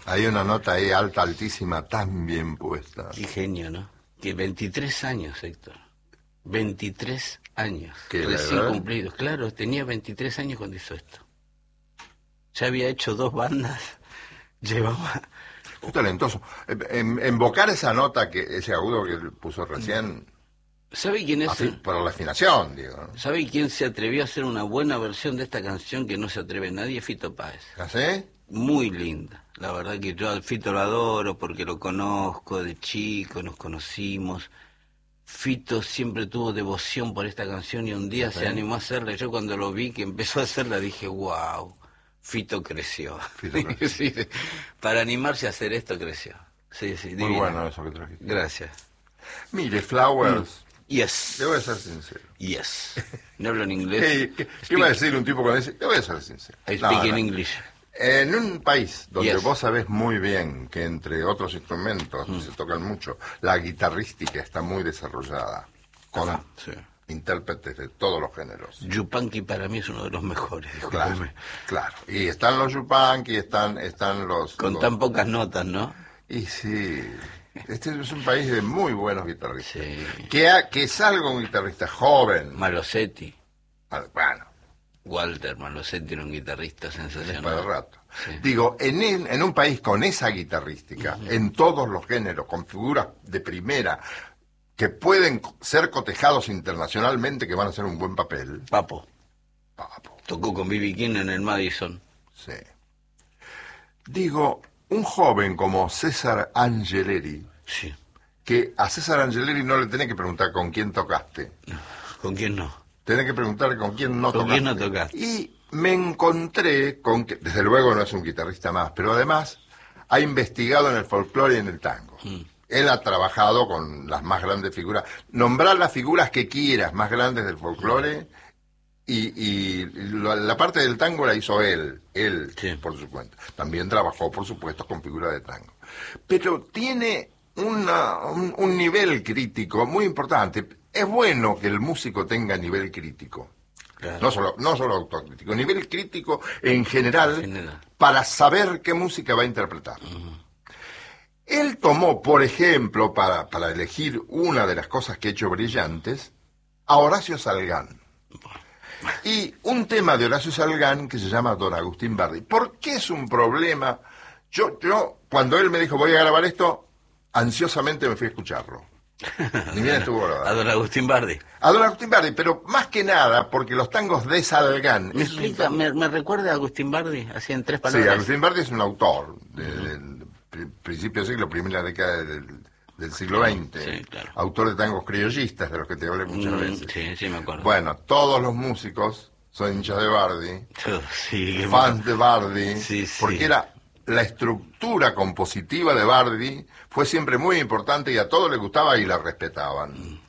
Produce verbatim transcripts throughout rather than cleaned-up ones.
Hay una nota ahí alta, altísima, tan bien puesta. Qué genio, ¿no? Que veintitrés años, Héctor. veintitrés años. ¿Qué, recién verdad? cumplidos. Claro, tenía veintitrés años cuando hizo esto. Ya había hecho dos bandas. Llevaba... Muy talentoso. En, invocar esa nota, que ese agudo que puso recién, ¿Sabe quién es? así, el- por la afinación, digo. ¿no? ¿Sabe quién se atrevió a hacer una buena versión de esta canción que no se atreve nadie? Fito Páez. ¿Así? Muy linda. La verdad que yo al Fito lo adoro porque lo conozco de chico, nos conocimos. Fito siempre tuvo devoción por esta canción y un día Sí. se animó a hacerla. Yo cuando lo vi que empezó a hacerla dije, wow, Fito creció. Fito creció. Sí, sí. Para animarse a hacer esto creció. Sí, sí, Muy divino. bueno eso que trajiste. Gracias. Mire, Flowers, Yes. le voy a ser sincero. Yes. No hablo en inglés. ¿Qué, qué, qué iba a decir un tipo cuando dice? Le voy a ser sincero. I No, speak no. in English. En un país donde Yes. vos sabés muy bien que entre otros instrumentos Mm. se tocan mucho, la guitarrística está muy desarrollada, con Ajá, sí. intérpretes de todos los géneros. Yupanqui para mí es uno de los mejores, Claro, discúlpeme. claro. Y están los Yupanqui, están, están los... Con los- tan pocas notas, ¿no? Y sí, este es un país de muy buenos guitarristas. Sí. Que, ha- que salga un guitarrista joven, Malosetti, ah, bueno, Walter Malosetti era un guitarrista para el sensacional. rato. Sí. Digo, en, el- en un país con esa guitarrística, en todos los géneros, con figuras de primera, que pueden ser cotejados internacionalmente, que van a hacer un buen papel. Papo, Papo, tocó con B B King en el Madison. sí. Digo, un joven como César Angeleri, Sí. que a César Angeleri no le tenés que preguntar con quién tocaste, ¿Con quién no? tenés que preguntar con quién no ¿Con tocaste. quién no tocaste? Y me encontré con que, desde luego no es un guitarrista más, pero además ha investigado en el folclore y en el tango. Mm. Él ha trabajado con las más grandes figuras. Nombrar las figuras que quieras más grandes del folclore y, y lo- la parte del tango la hizo él, él Sí. por su cuenta. También trabajó, por supuesto, con figuras de tango. Pero tiene una- un, un nivel crítico muy importante. Es bueno que el músico tenga nivel crítico. Claro. No solo, no solo autocrítico, nivel crítico en general, En general. para saber qué música va a interpretar. Él tomó, por ejemplo, para, para elegir una de las cosas que ha hecho brillantes, a Horacio Salgán. Y un tema de Horacio Salgán que se llama Don Agustín Bardi. ¿Por qué es un problema? Yo, yo, cuando él me dijo voy a grabar esto, ansiosamente me fui a escucharlo. Ni bien estuvo grabado. A don Agustín Bardi. A Don Agustín Bardi, pero más que nada porque los tangos de Salgán... ¿Me es un explica? tango- ¿Me, me recuerda a Agustín Bardi? Así en tres Sí, palabras. Agustín Bardi es un autor de- del pri- principio del siglo, primera década del, del siglo veinte. Sí, claro. Autor de tangos criollistas, de los que te hablé muchas Mm, veces. sí, sí, me acuerdo. Bueno, todos los músicos son hinchas de Bardi, Sí, qué fans de Bardi, Sí, sí. porque era la estructura compositiva de Bardi fue siempre muy importante y a todos les gustaba y la respetaban. Mm.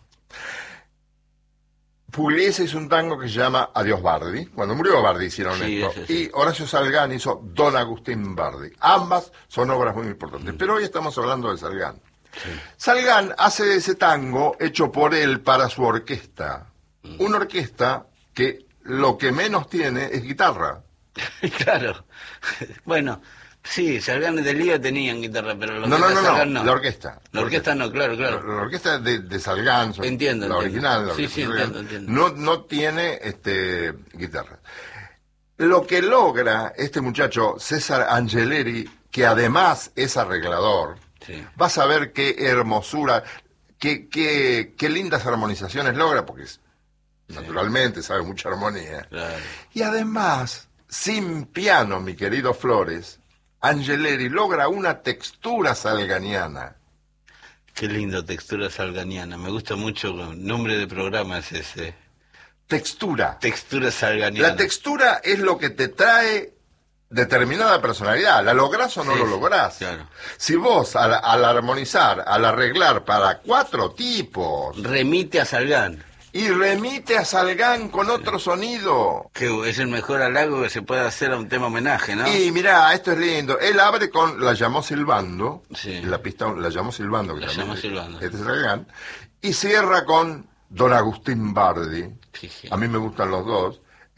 Pugliese hizo un tango que se llama Adiós Bardi. Cuando murió Bardi hicieron Sí, esto. ese sí. Y Horacio Salgán hizo Don Agustín Bardi. Ambas son obras muy importantes. Pero hoy estamos hablando de Salgán. Salgán hace ese tango hecho por él para su orquesta. Una orquesta que lo que menos tiene es guitarra. Claro. Bueno, sí, Salgán de Lío tenían guitarra, pero los No, no, de no, Salgán no, la orquesta. La orquesta no, claro, La, claro. la orquesta de, de Salgán, son- Entiendo, la entiendo. original, la Sí, orquesta sí, de Salgán, entiendo, entiendo. No, no tiene este, guitarra. Lo que logra este muchacho, César Angeleri, que además es arreglador, Sí. vas a ver qué hermosura, qué, qué, qué lindas armonizaciones logra, porque es- naturalmente sabe mucha armonía. Claro. Y además, sin piano, mi querido Flores, Angeleri logra una textura salganiana. Qué lindo textura salganiana. Me gusta mucho el nombre de programa es ese. Textura. Textura salganiana. La textura es lo que te trae determinada personalidad. ¿La lográs o no Sí, lo sí, lográs? claro. Si vos, al, al armonizar, al arreglar para cuatro tipos, Remite a Salgán. y remite a Salgán con otro sonido... Que es el mejor halago que se puede hacer a un tema homenaje, ¿no? Y mirá, esto es lindo. Él abre con La llamó silbando, Sí. la pista La llamó silbando, que La también llamó es- silbando. este es Salgán, y cierra con Don Agustín Bardi. Sí, sí. A mí me gustan los dos.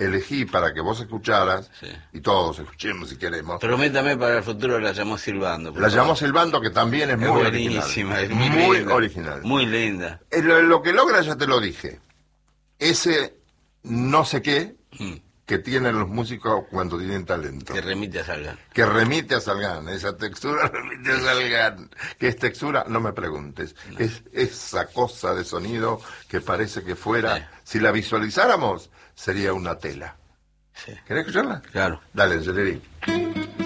elegí para que vos escucharas, Sí. y todos escuchemos si queremos. Prométame para el futuro la llamó silbando. por La favor. llamó Silbando, que también es, Es muy buenísima, original. es muy, muy linda, original. Muy linda. Eh, Lo, lo que logra, ya te lo dije, ese no sé qué Mm, que tienen los músicos cuando tienen talento. que remite a Salgan. Que remite a Salgan, esa textura remite a Salgan. ¿Qué es textura? No me preguntes. No. Es esa cosa de sonido que parece que fuera, Sí. si la visualizáramos, sería una tela. Sí. ¿Querés escucharla? Claro. Dale, Angelini.